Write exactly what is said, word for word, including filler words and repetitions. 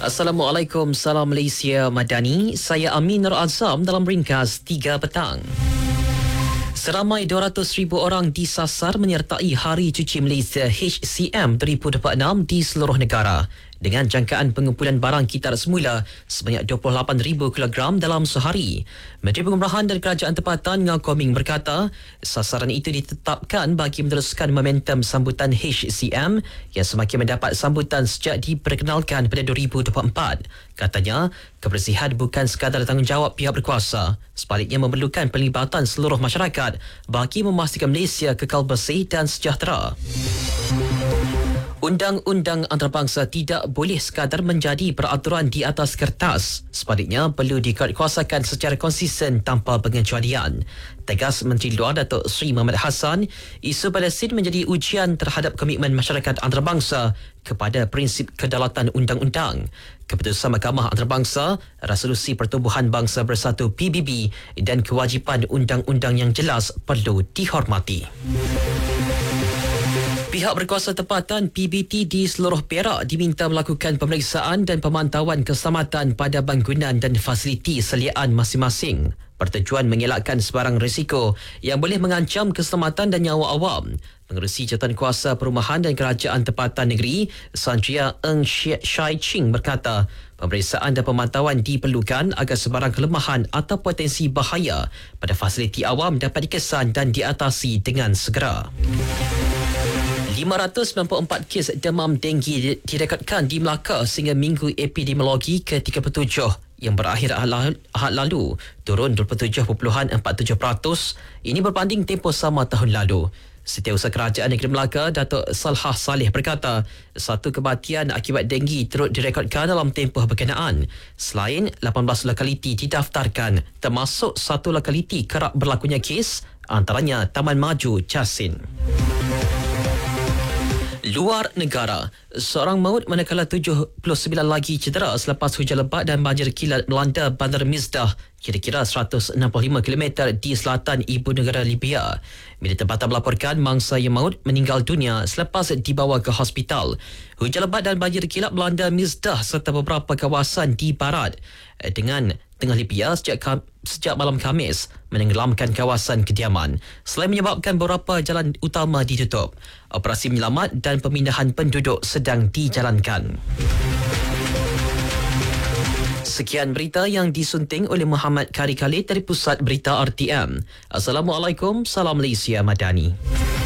Assalamualaikum, salam Malaysia Madani. Saya Amin Nur Azam dalam ringkas tiga petang. Seramai dua ratus ribu orang disasar menyertai Hari Cuci Malaysia H C M dua ribu dua puluh enam di seluruh negara dengan jangkaan pengumpulan barang kitar semula sebanyak dua puluh lapan ribu kilogram dalam sehari. Menteri Pengumrahan dan Kerajaan Tempatan Ngau Koming berkata, sasaran itu ditetapkan bagi meneruskan momentum sambutan H C M yang semakin mendapat sambutan sejak diperkenalkan pada dua ribu dua puluh empat. Katanya, kebersihan bukan sekadar tanggungjawab pihak berkuasa, sebaliknya memerlukan pelibatan seluruh masyarakat bagi memastikan Malaysia kekal bersih dan sejahtera. Undang-undang antarabangsa tidak boleh sekadar menjadi peraturan di atas kertas. Sebaliknya, perlu dikuatkuasakan secara konsisten tanpa pengecualian. Tegas Menteri Luar Datuk Seri Mohamad Hassan, isu Palestin menjadi ujian terhadap komitmen masyarakat antarabangsa kepada prinsip kedaulatan undang-undang. Keputusan Mahkamah Antarabangsa, Resolusi Pertubuhan Bangsa Bersatu P B B dan kewajipan undang-undang yang jelas perlu dihormati. Pihak berkuasa tempatan P B T di seluruh Perak diminta melakukan pemeriksaan dan pemantauan keselamatan pada bangunan dan fasiliti seliaan masing-masing, bertujuan mengelakkan sebarang risiko yang boleh mengancam keselamatan dan nyawa awam. Pengerusi Jawatankuasa Perumahan dan Kerajaan Tempatan Negeri, Sandria Eng Shai Ching berkata, pemeriksaan dan pemantauan diperlukan agar sebarang kelemahan atau potensi bahaya pada fasiliti awam dapat dikesan dan diatasi dengan segera. lima ratus sembilan puluh empat kes demam denggi direkodkan di Melaka sehingga Minggu Epidemiologi ke tiga puluh tujuh yang berakhir ahad lalu, turun dua puluh tujuh perpuluhan empat tujuh peratus. Ini berbanding tempoh sama tahun lalu. Setiausaha Kerajaan Negeri Melaka, Datuk Salhah Saleh berkata, satu kematian akibat denggi turut direkodkan dalam tempoh berkenaan. Selain lapan belas lokaliti didaftarkan, termasuk satu lokaliti kerap berlakunya kes, antaranya Taman Maju Jasin. Luar negara, seorang maut manakala tujuh puluh sembilan lagi cedera selepas hujan lebat dan banjir kilat melanda Bandar Mizdah, kira-kira seratus enam puluh lima kilometer di selatan ibu negara Libya. Media tempatan melaporkan mangsa yang maut meninggal dunia selepas dibawa ke hospital. Hujan lebat dan banjir kilat melanda Mizdah serta beberapa kawasan di barat dengan tengah Libya sejak sejak malam Khamis, menenggelamkan kawasan kediaman selain menyebabkan beberapa jalan utama ditutup. Operasi menyelamat dan pemindahan penduduk sedang dijalankan. Sekian berita yang disunting oleh Muhammad Kari Khalid dari Pusat Berita R T M. Assalamualaikum, salam Malaysia Madani.